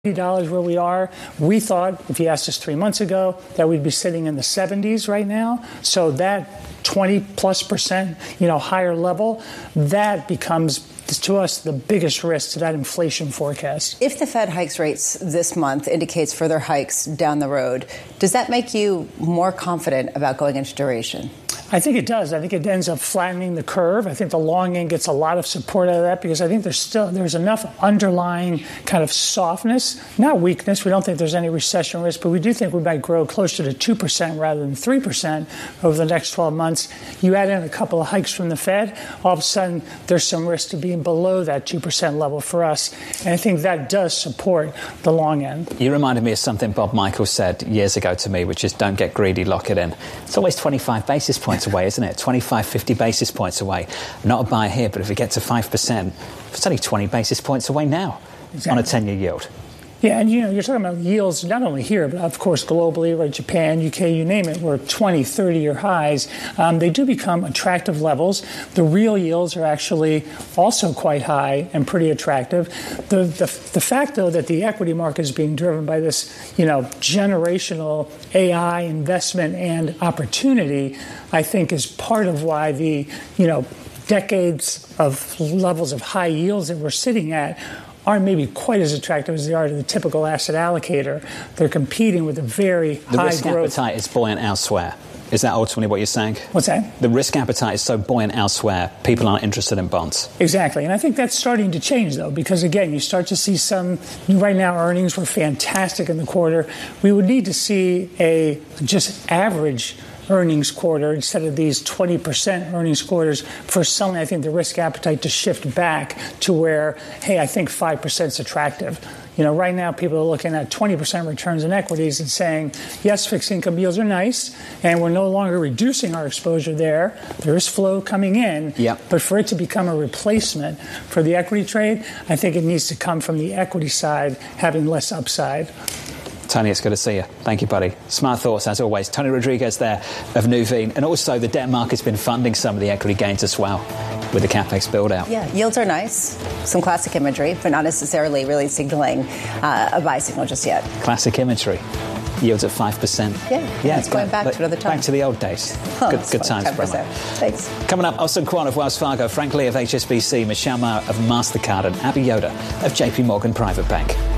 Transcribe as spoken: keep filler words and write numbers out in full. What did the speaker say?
dollars where we are. We thought, if you asked us three months ago, that we'd be sitting in the seventies right now. So that twenty plus percent, you know, higher level, that becomes, to us, the biggest risk to that inflation forecast. If the Fed hikes rates this month, indicates further hikes down the road, does that make you more confident about going into duration? I think it does. I think it ends up flattening the curve. I think the long end gets a lot of support out of that because I think there's still there's enough underlying kind of softness, not weakness. We don't think there's any recession risk, but we do think we might grow closer to two percent rather than three percent over the next twelve months. You add in a couple of hikes from the Fed, all of a sudden there's some risk to being below that two percent level for us. And I think that does support the long end. You reminded me of something Bob Michael said years ago to me, which is don't get greedy, lock it in. It's always twenty-five basis points away, isn't it? twenty-five, fifty basis points away. Not a buy here, but if we get to five percent, it's only twenty basis points away now exactly. on a ten-year yield. Yeah, and you know, you're talking about yields not only here, but of course globally, right? Japan, U K, you name it, we're twenty, thirty-year highs. Um, they do become attractive levels. The real yields are actually also quite high and pretty attractive. The the, the fact, though, that the equity market is being driven by this, you know, generational A I investment and opportunity, I think is part of why the, you know, decades of levels of high yields that we're sitting at aren't maybe quite as attractive as they are to the typical asset allocator. They're competing with a very the high risk growth. appetite is buoyant elsewhere. Is that ultimately what you're saying? What's that? The risk appetite is so buoyant elsewhere, people aren't interested in bonds. Exactly. And I think that's starting to change, though, because, again, you start to see some, right now, earnings were fantastic in the quarter. We would need to see a just average earnings quarter instead of these twenty percent earnings quarters for selling, I think, the risk appetite to shift back to where, hey, I think five percent is attractive. You know, right now people are looking at twenty percent returns in equities and saying, yes, fixed income yields are nice, and we're no longer reducing our exposure there. There is flow coming in. Yep. But for it to become a replacement for the equity trade, I think it needs to come from the equity side having less upside. Tony, it's good to see you. Thank you, buddy. Smart thoughts, as always. Tony Rodriguez there of Nuveen. And also, the debt market's been funding some of the equity gains as well with the CapEx build-out. Yeah, yields are nice. Some classic imagery, but not necessarily really signaling uh, a buy signal just yet. Classic imagery. Yields at five percent. Yeah, yeah, it's going back like, to another time. Back to the old days. Oh, good good times, Brahma. Thanks. Coming up, Austin Kwan of Wells Fargo, Frank Lee of H S B C, Michelle Mauer of MasterCard, and Abby Yoda of J P Morgan Private Bank.